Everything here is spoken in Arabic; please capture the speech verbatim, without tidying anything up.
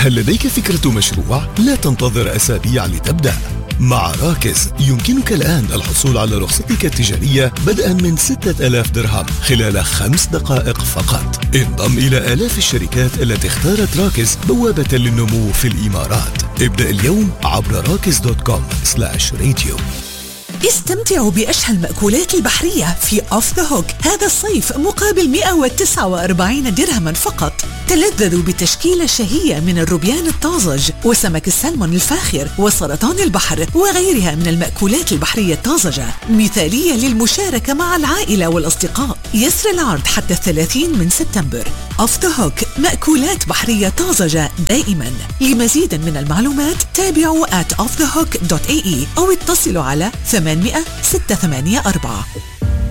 هل لديك فكرة مشروع؟ لا تنتظر أسابيع لتبدأ. مع راكز يمكنك الآن الحصول على رخصتك التجارية بدءا من ستة آلاف درهم خلال خمس دقائق فقط. انضم إلى آلاف الشركات التي اختارت راكز بوابة للنمو في الإمارات. ابدأ اليوم عبر راكز دوت كوم سلاش راديو. استمتعوا بأشهى المأكولات البحرية في أوف ذا هوك هذا الصيف مقابل مئة وتسعة وأربعين درهما فقط. تلذذوا بتشكيلة شهية من الروبيان الطازج وسمك السلمون الفاخر وسرطان البحر وغيرها من المأكولات البحرية الطازجة، مثالية للمشاركة مع العائلة والأصدقاء. يسر العرض حتى الثلاثين من سبتمبر. أوف ذا هوك، مأكولات بحرية طازجة دائما. لمزيد من المعلومات تابعوا at off the hook dot a e أو اتصلوا على ثمانية ستة ثمانية أربعة.